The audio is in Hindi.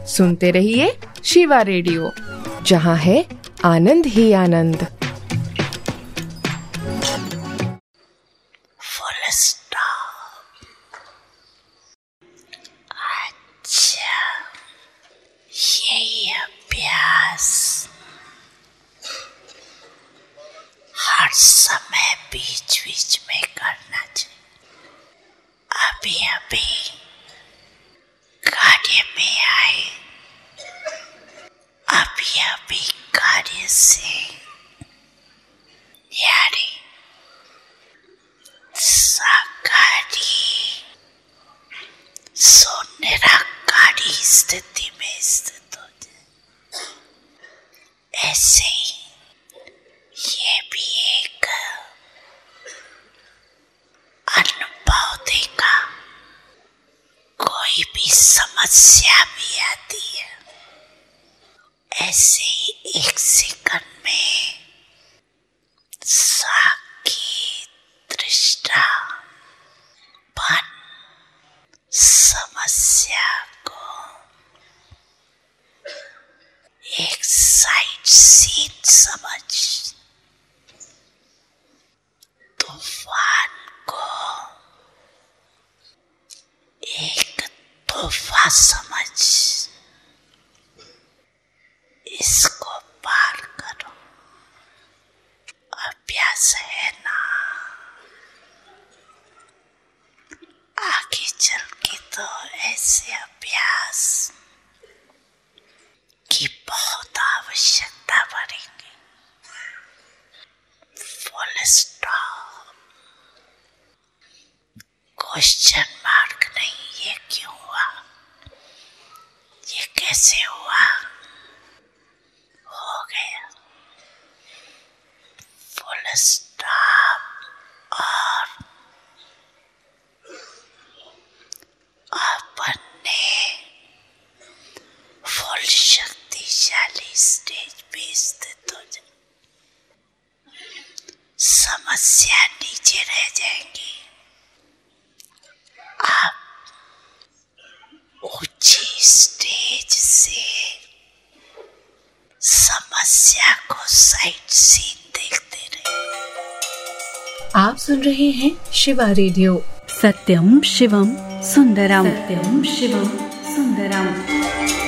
सुनते रहिए शिवा रेडियो, जहाँ है आनंद ही आनंद। हर समय बीच बीच में करना चाहिए। अभी अभी कार्य में आए, अभी अभी कार्य से यानी साकारी सो निराकारी स्थिति में स्थित हो जाए। ऐसे ही ये भी एक अनुभव देगा। कोई भी समस्या भी आती है, ऐसे ही एक सेकंड में साकी दृष्टा बन समस्या को एक साइड सीन समझ, तूफान को एक तोहफा समझ, इसको पार करो। अभ्यास है ना, आगे चल के तो ऐसे अभ्यास की बहुत आवश्यकता पड़ेगी। फुल स्टॉप, क्वेश्चन मार्क नहीं। ये क्यों हुआ, ये कैसे हुआ, हो गया। Full stop. और अपने फुल शक्तिशाली स्टेज पे स्थित हो जाए। समस्या नीचे रह जाएंगी, आप ऊंची स्टेज से समस्या को साइड सीन देखते रहे। आप सुन रहे हैं शिवा रेडियो। सत्यम शिवम सुंदरम, सत्यम शिवम सुंदरम।